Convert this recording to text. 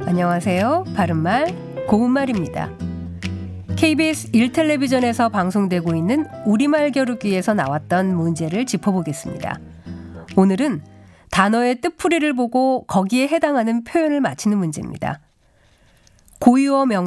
안녕하세요. 바른말, 고운말입니다. KBS 1텔레비전에서 방송되고 있는 우리말 겨루기에서 나왔던 문제를 짚어보겠습니다. 오늘은 단어의 뜻풀이를 보고 거기에 해당하는 표현을 맞히는 문제입니다. 고유어 명